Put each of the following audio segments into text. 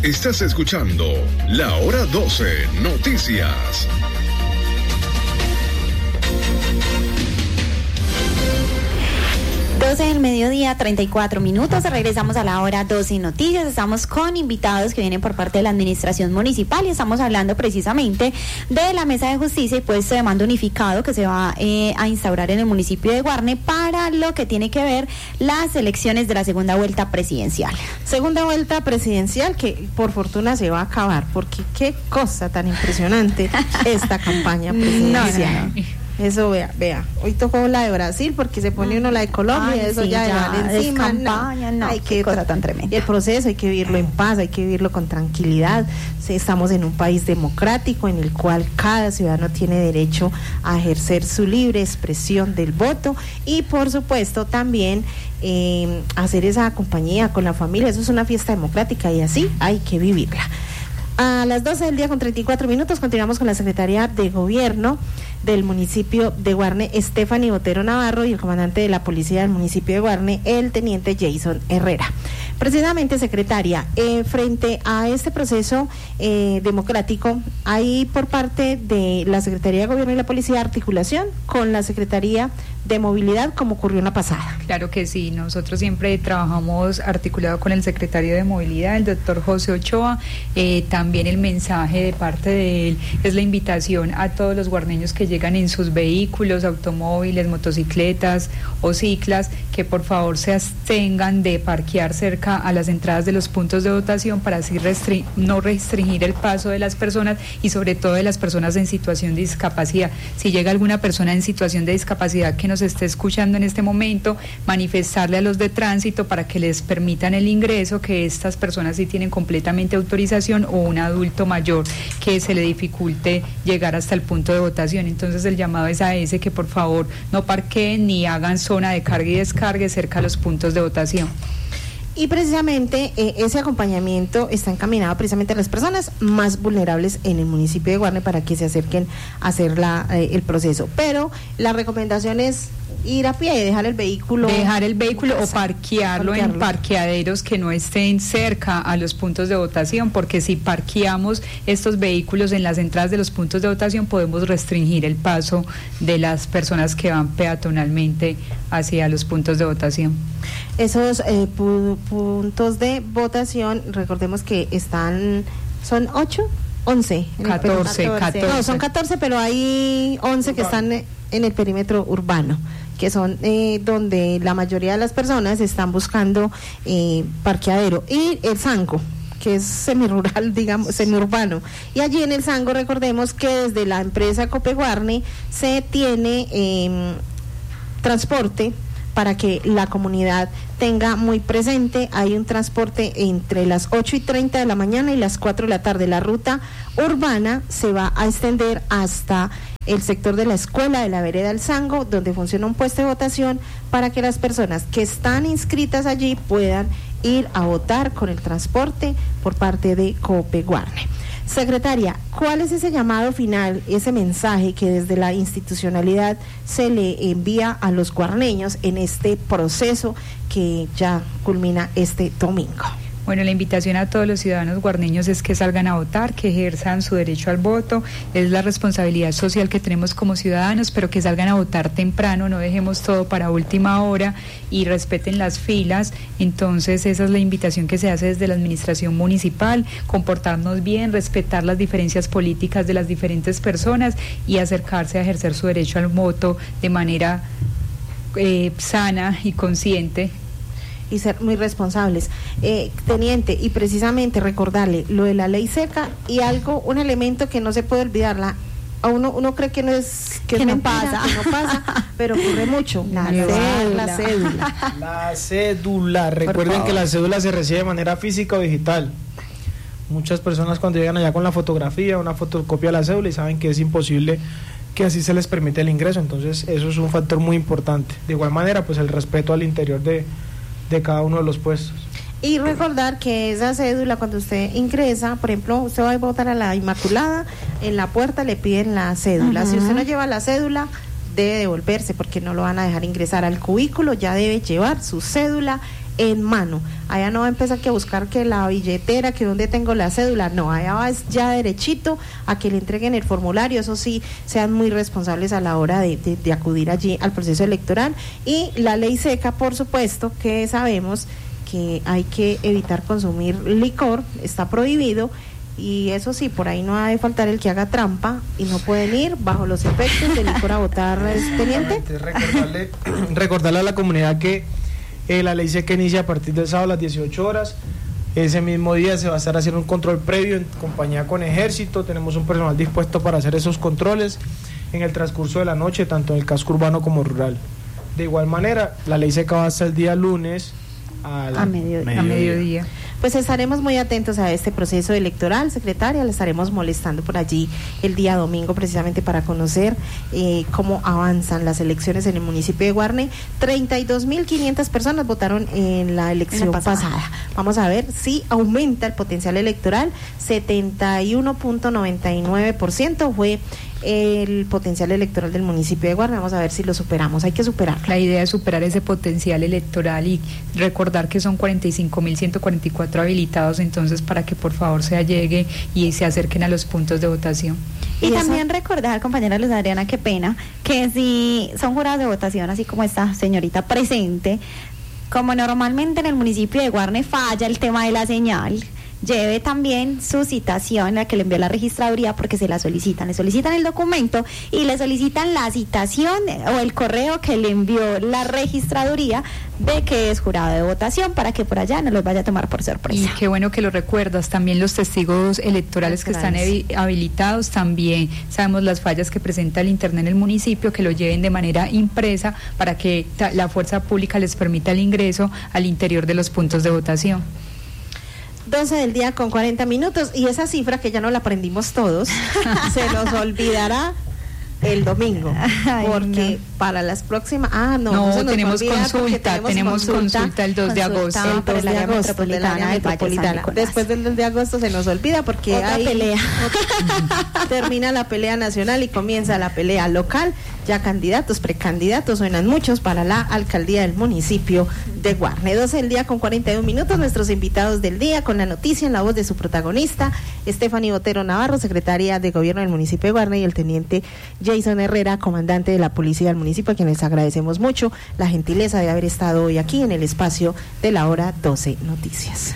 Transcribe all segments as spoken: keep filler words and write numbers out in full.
Estás escuchando La Hora doce Noticias. doce del mediodía, treinta y cuatro minutos. Regresamos a la hora doce Noticias. Estamos con invitados que vienen por parte de la administración municipal y estamos hablando precisamente de la Mesa de Justicia y puesto de mando unificado que se va eh, a instaurar en el municipio de Guarne para lo que tiene que ver las elecciones de la segunda vuelta presidencial. Segunda vuelta presidencial que por fortuna se va a acabar, porque qué cosa tan impresionante esta campaña presidencial. No, no, no. Eso, vea, vea, hoy tocó la de Brasil porque se pone uno la de Colombia, Ay, eso sí, ya, ya de encima, campaña, no, no, hay que cosa tan tremenda. Y el proceso hay que vivirlo en paz, hay que vivirlo con tranquilidad. Estamos en un país democrático en el cual cada ciudadano tiene derecho a ejercer su libre expresión del voto y por supuesto también eh, hacer esa compañía con la familia. Eso es una fiesta democrática y así hay que vivirla. A las doce del día con treinta y cuatro minutos continuamos con la Secretaría de Gobierno del municipio de Guarne, Stephanie Botero Navarro, y el comandante de la policía del municipio de Guarne, el teniente Jason Herrera. Precisamente, secretaria, eh, frente a este proceso eh, democrático, hay por parte de la Secretaría de Gobierno y la Policía articulación con la Secretaría de Movilidad, como ocurrió en la pasada. Claro que sí, nosotros siempre trabajamos articulado con el secretario de Movilidad, el doctor José Ochoa. Eh, también el mensaje de parte de él es la invitación a todos los guarneños que llegan en sus vehículos, automóviles, motocicletas o ciclas, que por favor se abstengan de parquear cerca a las entradas de los puntos de votación para así restri- no restringir el paso de las personas y sobre todo de las personas en situación de discapacidad. Si llega alguna persona en situación de discapacidad que nos esté escuchando en este momento, manifestarle a los de tránsito para que les permitan el ingreso, que estas personas sí tienen completamente autorización, o un adulto mayor que se le dificulte llegar hasta el punto de votación. Entonces el llamado es a ese, que por favor no parqueen ni hagan zona de carga y descargue cerca a los puntos de votación. Y precisamente eh, ese acompañamiento está encaminado precisamente a las personas más vulnerables en el municipio de Guarne para que se acerquen a hacer la, eh, el proceso. Pero la recomendación es ir a pie y dejar el vehículo. Dejar el vehículo o parquearlo, parquearlo en parqueaderos que no estén cerca a los puntos de votación, porque si parqueamos estos vehículos en las entradas de los puntos de votación podemos restringir el paso de las personas que van peatonalmente hacia los puntos de votación. Esos eh, pu- puntos de votación, recordemos que están, son ocho, once. catorce, catorce. No, son catorce, pero hay once que están en el perímetro urbano, que son eh, donde la mayoría de las personas están buscando eh, parqueadero. Y el Sango, que es semirural, digamos, semiurbano. Y allí en el Sango, recordemos que desde la empresa Copeguarne se tiene eh, transporte para que la comunidad tenga muy presente. Hay un transporte entre las ocho y treinta de la mañana y las cuatro de la tarde. La ruta urbana se va a extender hasta el sector de la escuela de la vereda del Sango, donde funciona un puesto de votación para que las personas que están inscritas allí puedan ir a votar con el transporte por parte de Copeguarne. Secretaria, ¿cuál es ese llamado final, ese mensaje que desde la institucionalidad se le envía a los guarneños en este proceso que ya culmina este domingo? Bueno, la invitación a todos los ciudadanos guarneños es que salgan a votar, que ejerzan su derecho al voto. Es la responsabilidad social que tenemos como ciudadanos, pero que salgan a votar temprano, no dejemos todo para última hora y respeten las filas. Entonces esa es la invitación que se hace desde la administración municipal: comportarnos bien, respetar las diferencias políticas de las diferentes personas y acercarse a ejercer su derecho al voto de manera eh, sana y consciente. Y ser muy responsables. Eh, teniente, y precisamente recordarle lo de la ley seca y algo, un elemento que no se puede olvidar, la, a uno, uno cree que no es, que, que es no mentira, pasa, que no pasa, pero ocurre mucho. La cédula. La cédula. La cédula. Recuerden que la cédula se recibe de manera física o digital. Muchas personas cuando llegan allá con la fotografía, una fotocopia de la cédula, y saben que es imposible que así se les permite el ingreso. Entonces eso es un factor muy importante. De igual manera, pues el respeto al interior de de cada uno de los puestos. Y recordar que esa cédula, cuando usted ingresa, por ejemplo, usted va a votar a la Inmaculada, en la puerta le piden la cédula. Uh-huh. Si usted no lleva la cédula, debe devolverse porque no lo van a dejar ingresar al cubículo, ya debe llevar su cédula en mano. Allá no va a empezar que a buscar que la billetera, que dónde tengo la cédula, no, allá va ya derechito a que le entreguen el formulario. Eso sí, sean muy responsables a la hora de, de, de acudir allí al proceso electoral. Y la ley seca, por supuesto, que sabemos que hay que evitar consumir licor, está prohibido. Y eso sí, por ahí no ha de faltar el que haga trampa y no pueden ir bajo los efectos del licor a votar, teniente. Recordarle, recordarle a la comunidad que eh, la ley seca inicia a partir del sábado a las dieciocho horas. Ese mismo día se va a estar haciendo un control previo en compañía con Ejército. Tenemos un personal dispuesto para hacer esos controles en el transcurso de la noche, tanto en el casco urbano como rural. De igual manera, la ley seca va hasta el día lunes a, la, a, medio, mediodía. a mediodía. Pues estaremos muy atentos a este proceso electoral, secretaria, le estaremos molestando por allí el día domingo precisamente para conocer eh, cómo avanzan las elecciones en el municipio de Guarne. treinta y dos mil quinientas personas votaron en la elección en la pasada. pasada. Vamos a ver si aumenta el potencial electoral. setenta y uno punto noventa y nueve por ciento fue el potencial electoral del municipio de Guarne. Vamos a ver si lo superamos, hay que superarlo. La idea es superar ese potencial electoral y recordar que son cuarenta y cinco mil ciento cuarenta y cuatro habilitados, entonces para que por favor se allegue y se acerquen a los puntos de votación. Y, y también eso... recordar, compañera Luz Adriana, qué pena, que si son jurados de votación, así como esta señorita presente, como normalmente en el municipio de Guarne falla el tema de la señal, lleve también su citación, la que le envió la registraduría, porque se la solicitan, le solicitan el documento y le solicitan la citación o el correo que le envió la registraduría de que es jurado de votación, para que por allá no los vaya a tomar por sorpresa. Y qué bueno que lo recuerdas, también los testigos electorales que están habilitados, también sabemos las fallas que presenta el internet en el municipio, que lo lleven de manera impresa para que la fuerza pública les permita el ingreso al interior de los puntos de votación. doce del día con cuarenta minutos, y esa cifra que ya no la aprendimos todos se nos olvidará el domingo. Ay, porque no. para las próximas ah no, no, no se nos tenemos consulta tenemos, tenemos consulta, consulta el dos de agosto, el dos de agosto de la área metropolitana. Después del dos de agosto se nos olvida porque otra hay pelea. Termina la pelea nacional y comienza la pelea local. Ya candidatos, precandidatos, suenan muchos para la alcaldía del municipio de Guarne. doce del día con cuarenta y un minutos, nuestros invitados del día con la noticia en la voz de su protagonista, Stephanie Botero Navarro, secretaria de Gobierno del municipio de Guarne, y el teniente Jason Herrera, comandante de la policía del municipio, a quienes les agradecemos mucho la gentileza de haber estado hoy aquí en el espacio de la hora doce Noticias.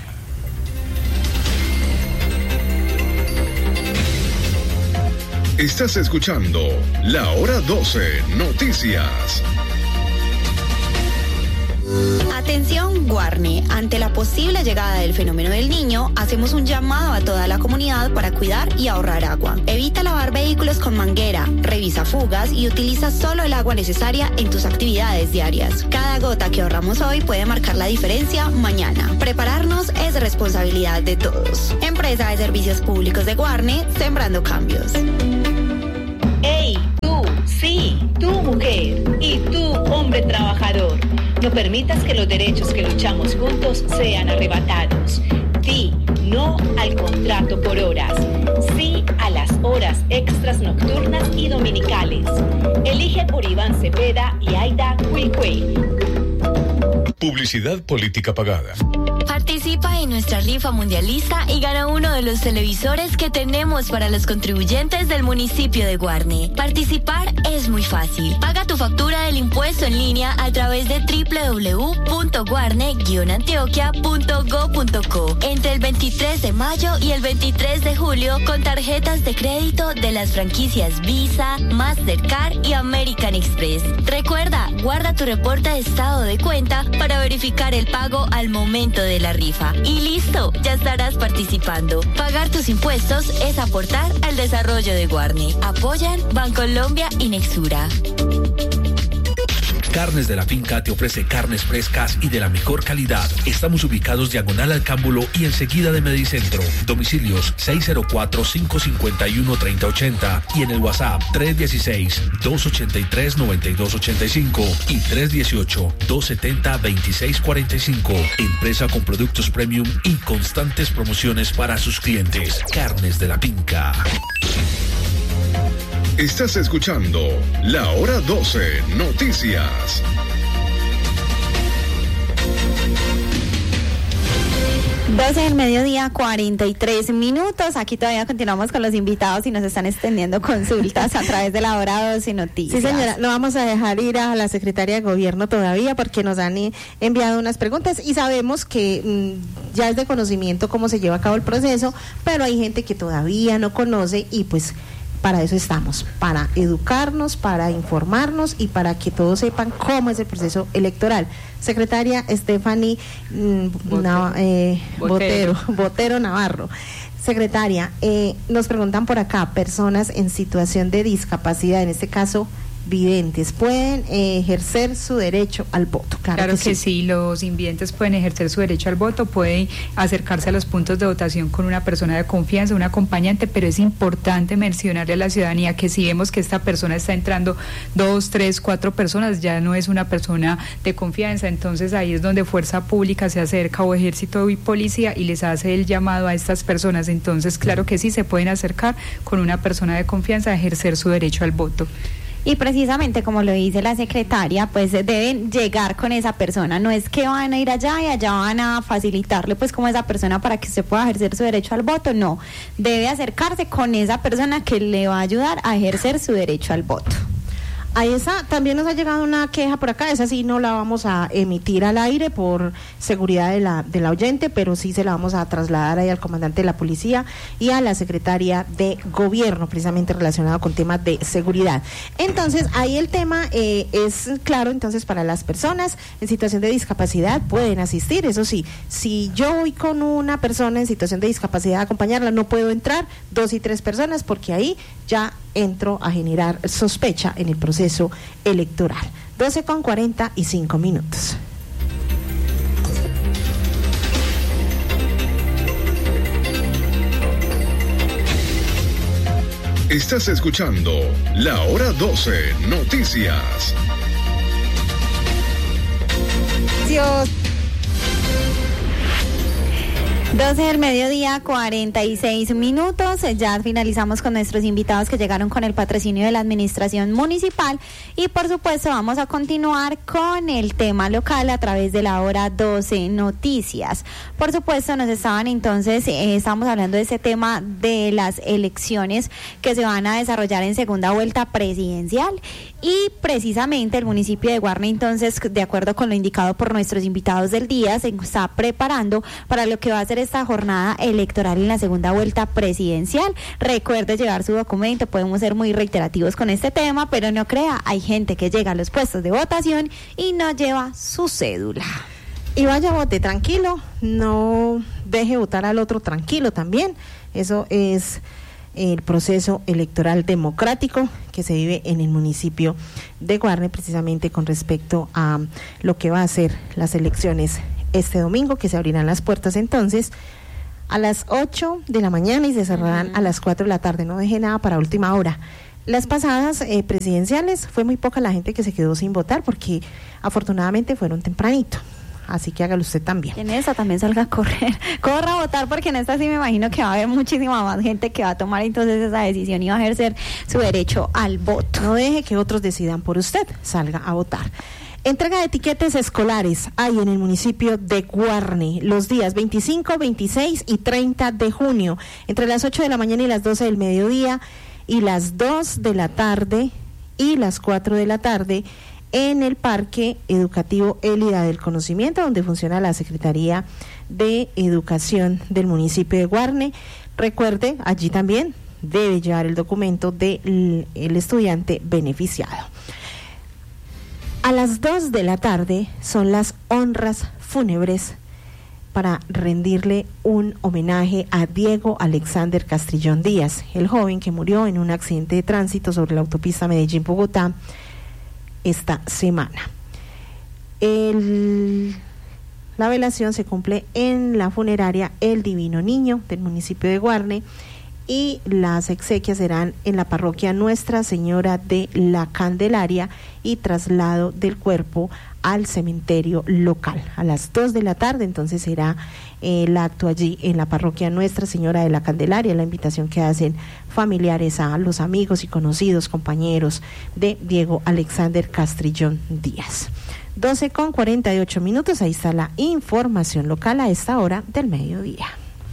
Estás escuchando La Hora doce Noticias. Atención Guarne, ante la posible llegada del fenómeno del Niño, hacemos un llamado a toda la comunidad para cuidar y ahorrar agua. Evita lavar vehículos con manguera, revisa fugas y utiliza solo el agua necesaria en tus actividades diarias. Cada gota que ahorramos hoy puede marcar la diferencia mañana. Prepararnos es responsabilidad de todos. Empresa de Servicios Públicos de Guarne, sembrando cambios. ¡Ey, tú, sí, tú mujer y tú hombre trabajador! No permitas que los derechos que luchamos juntos sean arrebatados. Di no al contrato por horas. Sí a las horas extras nocturnas y dominicales. Elige por Iván Cepeda y Aida Cuicue. Publicidad política pagada. Participa en nuestra rifa mundialista y gana uno de los televisores que tenemos para los contribuyentes del municipio de Guarne. Participar es muy fácil. Paga tu factura del impuesto en línea a través de doble u doble u doble u punto guarne guion antioquia punto go punto co entre el veintitrés de mayo y el veintitrés de julio con tarjetas de crédito de las franquicias Visa, Mastercard y American Express. Recuerda, guarda tu reporte de estado de cuenta para verificar el pago al momento de la rifa. Y listo, ya estarás participando. Pagar tus impuestos es aportar al desarrollo de Guarne. Apoyan Bancolombia y Nexura. Carnes de la Finca te ofrece carnes frescas y de la mejor calidad. Estamos ubicados diagonal al Cámbulo y enseguida de Medicentro. Domicilios seis cero cuatro, cinco cinco uno, tres cero ocho cero y en el WhatsApp tres uno seis, dos ocho tres, nueve dos ocho cinco y tres uno ocho, dos siete cero, dos seis cuatro cinco. Empresa con productos premium y constantes promociones para sus clientes. Carnes de la Finca. Estás escuchando La Hora doce Noticias. doce del mediodía, cuarenta y tres minutos. Aquí todavía continuamos con los invitados y nos están extendiendo consultas a través de la hora doce Noticias. Sí, señora, no vamos a dejar ir a la Secretaría de Gobierno todavía porque nos han eh, enviado unas preguntas y sabemos que mmm, ya es de conocimiento cómo se lleva a cabo el proceso, pero hay gente que todavía no conoce y pues para eso estamos, para educarnos, para informarnos y para que todos sepan cómo es el proceso electoral. Secretaria Stephanie mm, Botero. Na, eh, Botero. Botero, Botero Navarro. Secretaria, eh, nos preguntan por acá, personas en situación de discapacidad, en este caso videntes, ¿pueden eh, ejercer su derecho al voto? Claro, claro que, que sí. sí, los invidentes pueden ejercer su derecho al voto, pueden acercarse a los puntos de votación con una persona de confianza, un acompañante, pero es importante mencionarle a la ciudadanía que si vemos que esta persona está entrando dos, tres, cuatro personas, ya no es una persona de confianza, entonces ahí es donde Fuerza Pública se acerca o Ejército y Policía y les hace el llamado a estas personas, entonces claro que sí, se pueden acercar con una persona de confianza a ejercer su derecho al voto. Y precisamente como lo dice la secretaria, pues deben llegar con esa persona, no es que van a ir allá y allá van a facilitarle pues como esa persona para que usted pueda ejercer su derecho al voto, no, debe acercarse con esa persona que le va a ayudar a ejercer su derecho al voto. Ahí está, también nos ha llegado una queja por acá, esa sí no la vamos a emitir al aire por seguridad de la, de la oyente, pero sí se la vamos a trasladar ahí al comandante de la policía y a la secretaria de gobierno, precisamente relacionado con temas de seguridad. Entonces, ahí el tema eh, es claro, entonces para las personas en situación de discapacidad pueden asistir, eso sí, si yo voy con una persona en situación de discapacidad a acompañarla, no puedo entrar dos y tres personas porque ahí ya entro a generar sospecha en el proceso electoral. doce con cuarenta y cinco minutos. Estás escuchando La Hora doce Noticias. Dios. doce del mediodía, cuarenta y seis minutos. Ya finalizamos con nuestros invitados que llegaron con el patrocinio de la administración municipal y por supuesto vamos a continuar con el tema local a través de la hora doce Noticias. Por supuesto nos estaban entonces, eh, estamos hablando de ese tema de las elecciones que se van a desarrollar en segunda vuelta presidencial y precisamente el municipio de Guarne entonces, de acuerdo con lo indicado por nuestros invitados del día, se está preparando para lo que va a ser esta jornada electoral en la segunda vuelta presidencial. Recuerde llevar su documento, podemos ser muy reiterativos con este tema, pero no crea, hay gente que llega a los puestos de votación y no lleva su cédula. Y vaya, vote tranquilo, no deje votar al otro tranquilo también, eso es el proceso electoral democrático que se vive en el municipio de Guarne, precisamente con respecto a lo que va a ser las elecciones este domingo, que se abrirán las puertas entonces a las ocho de la mañana y se cerrarán uh-huh. a las cuatro de la tarde, no deje nada para última hora. Las pasadas eh, presidenciales fue muy poca la gente que se quedó sin votar porque afortunadamente fueron tempranito, así que hágalo usted también. En esta también salga a correr, corra a votar porque en esta sí me imagino que va a haber muchísima más gente que va a tomar entonces esa decisión y va a ejercer su derecho al voto. No deje que otros decidan por usted, salga a votar. Entrega de tiquetes escolares hay en el municipio de Guarne los días veinticinco, veintiséis y treinta de junio, entre las ocho de la mañana y las doce del mediodía y las dos de la tarde y las cuatro de la tarde en el Parque Educativo Élida del Conocimiento, donde funciona la Secretaría de Educación del municipio de Guarne. Recuerde, allí también debe llevar el documento del el estudiante beneficiado. A las dos de la tarde son las honras fúnebres para rendirle un homenaje a Diego Alexander Castrillón Díaz, el joven que murió en un accidente de tránsito sobre la autopista Medellín-Bogotá esta semana. El, la velación se cumple en la funeraria El Divino Niño del municipio de Guarne y las exequias serán en la parroquia Nuestra Señora de la Candelaria y traslado del cuerpo al cementerio local. A las dos de la tarde entonces será eh, el acto allí en la parroquia Nuestra Señora de la Candelaria, la invitación que hacen familiares a los amigos y conocidos, compañeros de Diego Alexander Castrillón Díaz. doce con cuarenta y ocho minutos, ahí está la información local a esta hora del mediodía.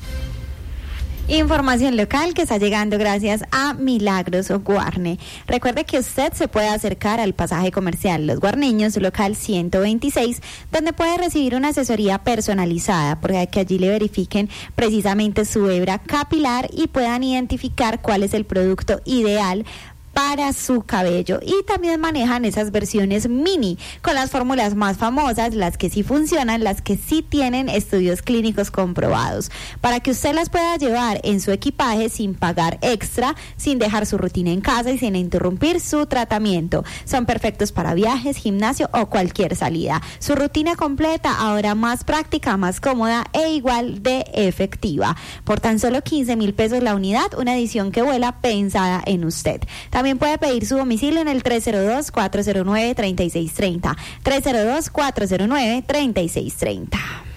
Información local que está llegando gracias a Milagros Guarne. Recuerde que usted se puede acercar al pasaje comercial Los Guarneños, local ciento veintiséis, donde puede recibir una asesoría personalizada, porque que allí le verifiquen precisamente su hebra capilar y puedan identificar cuál es el producto ideal para su cabello, y también manejan esas versiones mini con las fórmulas más famosas, las que sí funcionan, las que sí tienen estudios clínicos comprobados, para que usted las pueda llevar en su equipaje sin pagar extra, sin dejar su rutina en casa y sin interrumpir su tratamiento. Son perfectos para viajes, gimnasio o cualquier salida. Su rutina completa, ahora más práctica, más cómoda e igual de efectiva. Por tan solo quince mil pesos la unidad, una edición que vuela pensada en usted. También puede pedir su domicilio en el tres cero dos, cuatro cero nueve, tres seis tres cero, tres cero dos, cuatro cero nueve, tres seis tres cero.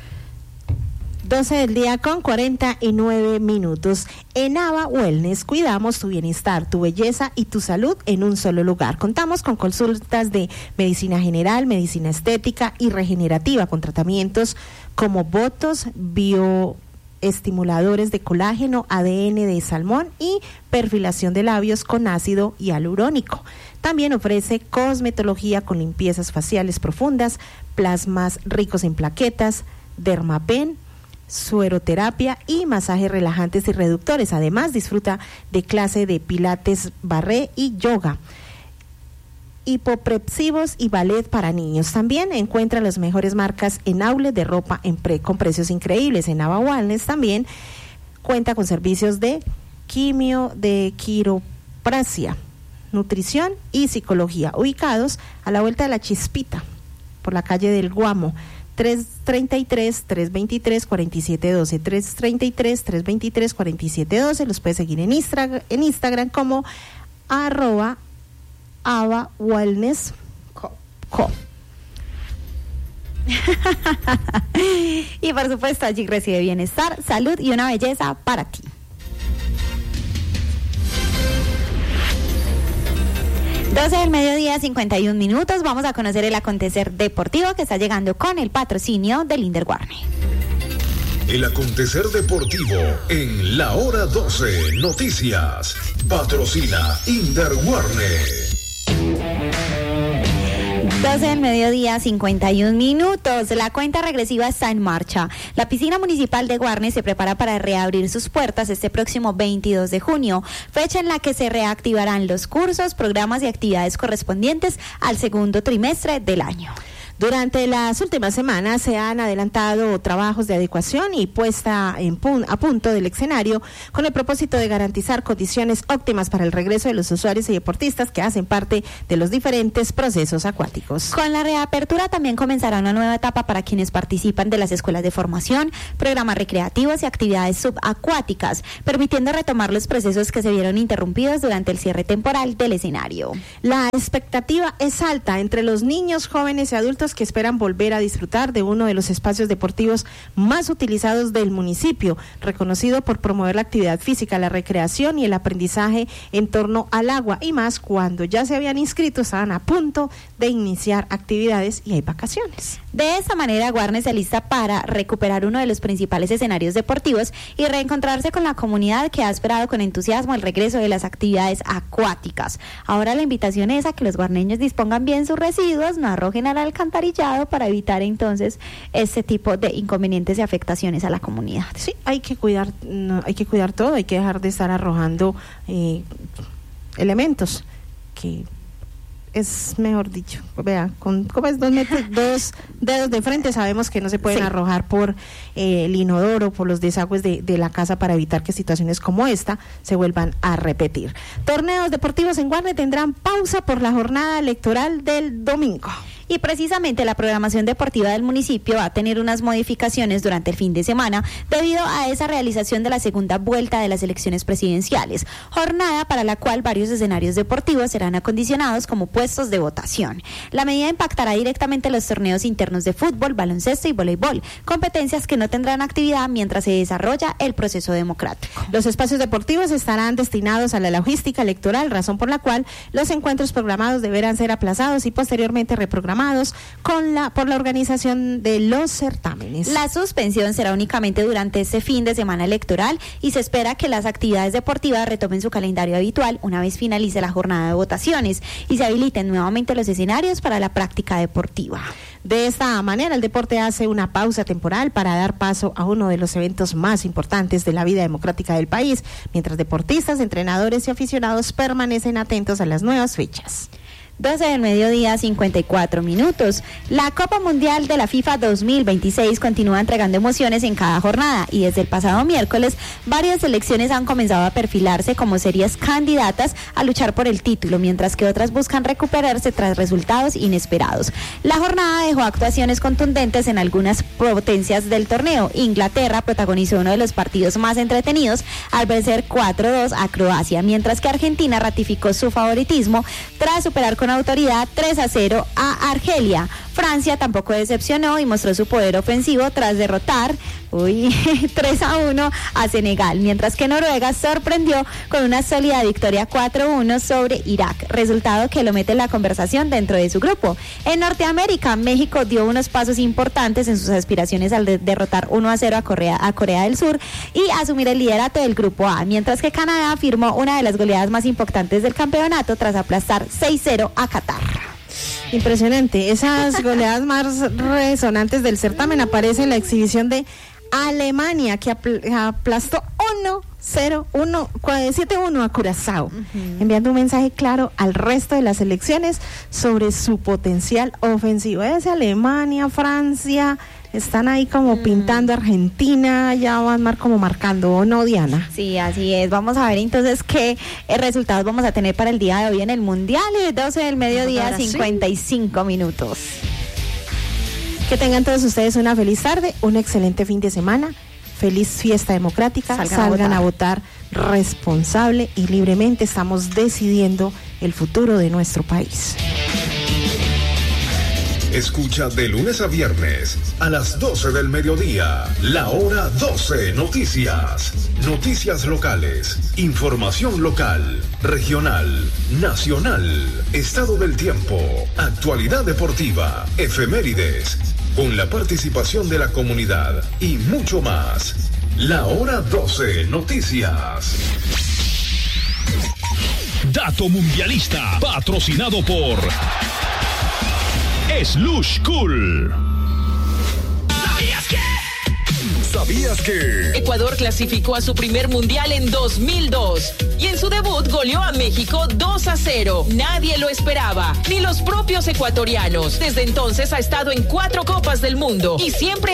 doce del día con cuarenta y nueve minutos. En Ava Wellness cuidamos tu bienestar, tu belleza y tu salud en un solo lugar. Contamos con consultas de medicina general, medicina estética y regenerativa, con tratamientos como botox, bio estimuladores de colágeno, A D N de salmón y perfilación de labios con ácido hialurónico. También ofrece cosmetología con limpiezas faciales profundas, plasmas ricos en plaquetas, dermapen, sueroterapia y masajes relajantes y reductores. Además, disfruta de clase de pilates, barré y yoga, hipopresivos y ballet para niños. También encuentra las mejores marcas en outlet de ropa en pre, con precios increíbles. En Ava Wellness también cuenta con servicios de quimio, de quiropraxia, nutrición y psicología, ubicados a la vuelta de la Chispita, por la calle del Guamo, tres treinta y tres, tres veintitrés, cuarenta y siete doce, tres treinta y tres, tres veintitrés, cuarenta y siete doce. Los puede seguir en Instagram, en Instagram como arroba Ava Wellness Co. Co. Y por supuesto allí recibe bienestar, salud y una belleza para ti. doce del mediodía, cincuenta y un minutos. Vamos a conocer el acontecer deportivo que está llegando con el patrocinio del Inder Guarne. El acontecer deportivo en la hora doce Noticias. Patrocina Inder Guarne. doce del mediodía, cincuenta y un minutos. La cuenta regresiva está en marcha. La piscina municipal de Guarne se prepara para reabrir sus puertas este próximo veintidós de junio, fecha en la que se reactivarán los cursos, programas y actividades correspondientes al segundo trimestre del año. Durante las últimas semanas se han adelantado trabajos de adecuación y puesta en pun- a punto del escenario con el propósito de garantizar condiciones óptimas para el regreso de los usuarios y deportistas que hacen parte de los diferentes procesos acuáticos. Con la reapertura también comenzará una nueva etapa para quienes participan de las escuelas de formación, programas recreativos y actividades subacuáticas, permitiendo retomar los procesos que se vieron interrumpidos durante el cierre temporal del escenario. La expectativa es alta entre los niños, jóvenes y adultos que esperan volver a disfrutar de uno de los espacios deportivos más utilizados del municipio, reconocido por promover la actividad física, la recreación y el aprendizaje en torno al agua, y más cuando ya se habían inscrito, estaban a punto de iniciar actividades y hay vacaciones. De esta manera, Guarne se alista para recuperar uno de los principales escenarios deportivos y reencontrarse con la comunidad que ha esperado con entusiasmo el regreso de las actividades acuáticas. Ahora la invitación es a que los guarneños dispongan bien sus residuos, no arrojen al alcantarillado para evitar entonces este tipo de inconvenientes y afectaciones a la comunidad. Sí, hay que cuidar, no, hay que cuidar todo, hay que dejar de estar arrojando eh, elementos que es mejor dicho, vea, con como es dos, metros, dos dedos de frente sabemos que no se pueden sí. arrojar por eh, el inodoro, por los desagües de, de la casa, para evitar que situaciones como esta se vuelvan a repetir. Torneos deportivos en Guarne tendrán pausa por la jornada electoral del domingo. Y precisamente la programación deportiva del municipio va a tener unas modificaciones durante el fin de semana debido a esa realización de la segunda vuelta de las elecciones presidenciales, jornada para la cual varios escenarios deportivos serán acondicionados como puestos de votación. La medida impactará directamente los torneos internos de fútbol, baloncesto y voleibol, competencias que no tendrán actividad mientras se desarrolla el proceso democrático. Los espacios deportivos estarán destinados a la logística electoral, razón por la cual los encuentros programados deberán ser aplazados y posteriormente reprogramados programados con la, por la organización de los certámenes. La suspensión será únicamente durante este fin de semana electoral y se espera que las actividades deportivas retomen su calendario habitual una vez finalice la jornada de votaciones y se habiliten nuevamente los escenarios para la práctica deportiva. De esta manera, el deporte hace una pausa temporal para dar paso a uno de los eventos más importantes de la vida democrática del país, mientras deportistas, entrenadores y aficionados permanecen atentos a las nuevas fechas. doce del mediodía, cincuenta y cuatro minutos. La Copa Mundial de la FIFA dos mil veintiséis continúa entregando emociones en cada jornada y desde el pasado miércoles varias selecciones han comenzado a perfilarse como serias candidatas a luchar por el título, mientras que otras buscan recuperarse tras resultados inesperados. La jornada dejó actuaciones contundentes en algunas potencias del torneo. Inglaterra protagonizó uno de los partidos más entretenidos al vencer cuatro dos a Croacia, mientras que Argentina ratificó su favoritismo tras superar con autoridad tres a cero a Argelia. Francia tampoco decepcionó y mostró su poder ofensivo tras derrotar uy, tres a uno a Senegal, mientras que Noruega sorprendió con una sólida victoria cuatro uno sobre Irak, resultado que lo mete en la conversación dentro de su grupo. En Norteamérica, México dio unos pasos importantes en sus aspiraciones al de derrotar uno a cero a Corea, a Corea del Sur y asumir el liderato del grupo A, mientras que Canadá firmó una de las goleadas más importantes del campeonato tras aplastar seis cero a Qatar. Impresionante, esas goleadas más resonantes del certamen aparece en la exhibición de Alemania, que apl- aplastó uno cero uno siete uno a Curazao, uh-huh. enviando un mensaje claro al resto de las selecciones sobre su potencial ofensivo. Es Alemania, Francia, están ahí como mm. pintando Argentina, ya van mar como marcando, ¿o no, Diana? Sí, así es. Vamos a ver entonces qué eh, resultados vamos a tener para el día de hoy en el Mundial, doce del mediodía, ahora cincuenta y cinco sí. minutos. Que tengan todos ustedes una feliz tarde, un excelente fin de semana, feliz fiesta democrática, salgan, salgan a, votar. a votar responsable y libremente. Estamos decidiendo el futuro de nuestro país. Escucha de lunes a viernes a las doce del mediodía, la hora doce Noticias. Noticias locales, información local, regional, nacional, estado del tiempo, actualidad deportiva, efemérides, con la participación de la comunidad y mucho más. La hora doce Noticias. Dato mundialista, patrocinado por Slush Cool. ¿Sabías que? ¿Sabías que? Ecuador clasificó a su primer mundial en dos mil dos y en su debut goleó a México dos a cero. Nadie lo esperaba, ni los propios ecuatorianos. Desde entonces ha estado en cuatro Copas del Mundo y siempre